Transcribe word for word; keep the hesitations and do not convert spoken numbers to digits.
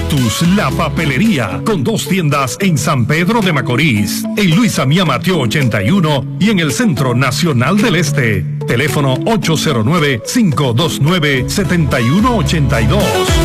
Cactus, la papelería, con dos tiendas en San Pedro de Macorís, en Luisa Mía Mateo ochenta y uno y en el Centro Nacional del Este. Teléfono ocho cero nueve, cinco dos nueve, siete uno ocho dos.